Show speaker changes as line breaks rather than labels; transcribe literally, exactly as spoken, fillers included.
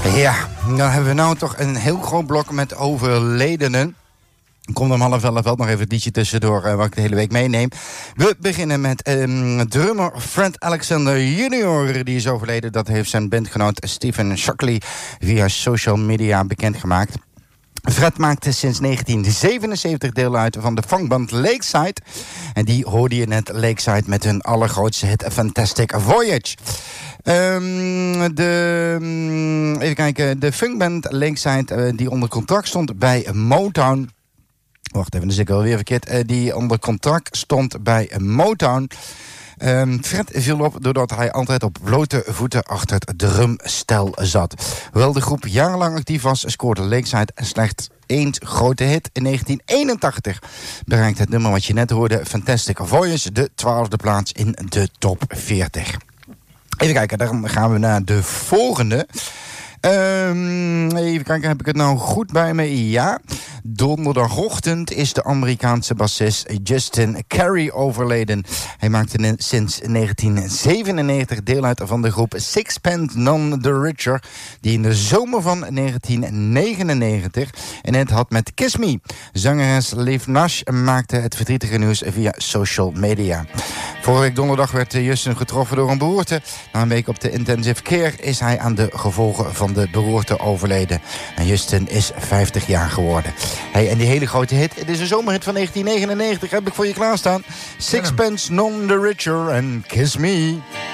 Ja, dan hebben we nou toch een heel groot blok met overledenen. Ik kom om half elf wel nog even het liedje tussendoor uh, wat ik de hele week meeneem. We beginnen met um, drummer Fred Alexander junior Die is overleden. Dat heeft zijn bandgenoot Stephen Shockley via social media bekendgemaakt. Fred maakte sinds negentien zevenenzeventig deel uit van de funkband Lakeside. En die hoorde je net, Lakeside, met hun allergrootste hit Fantastic Voyage. Um, de, um, even kijken, de funkband Lakeside uh, die onder contract stond bij Motown. Wacht even, dan zit ik alweer verkeerd. Uh, die onder contract stond bij Motown. Um, Fred viel op doordat hij altijd op blote voeten achter het drumstel zat. Hoewel de groep jarenlang actief was, scoorde Lakeside slechts één grote hit. In negentien eenentachtig bereikte het nummer wat je net hoorde, Fantastic Voyage, de twaalfde plaats in de top veertig. Even kijken, dan gaan we naar de volgende. Um, even kijken, heb ik het nou goed bij me? Ja. Donderdagochtend is de Amerikaanse bassist Justin Carey overleden. Hij maakte sinds negentien zevenennegentig deel uit van de groep Sixpence None the Richer, die in de zomer van negentien negenennegentig een hit had met Kiss Me. Zangeres Liv Nash maakte het verdrietige nieuws via social media. Vorige week donderdag werd Justin getroffen door een beroerte. Na een week op de intensive care is hij aan de gevolgen van de beroerte overleden. En Justin is vijftig jaar geworden. Hey, en die hele grote hit, het is een zomerhit van negentien negenennegentig, heb ik voor je klaarstaan. Sixpence None the Richer en Kiss Me.